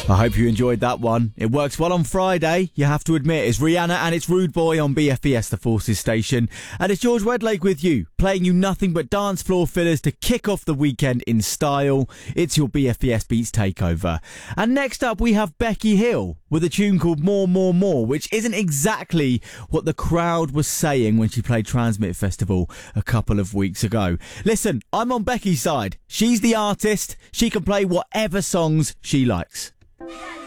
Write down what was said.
I hope you enjoyed that one. It works well on Friday, you have to admit. It's Rihanna and it's Rude Boy on BFBS, the Forces station. And it's George Wedlake with you, playing you nothing but dance floor fillers to kick off the weekend in style. It's your BFBS Beats Takeover. And next up we have Becky Hill with a tune called More, More, More, which isn't exactly what the crowd was saying when she played Transmit Festival a couple of weeks ago. Listen, I'm on Becky's side. She's the artist. She can play whatever songs she likes.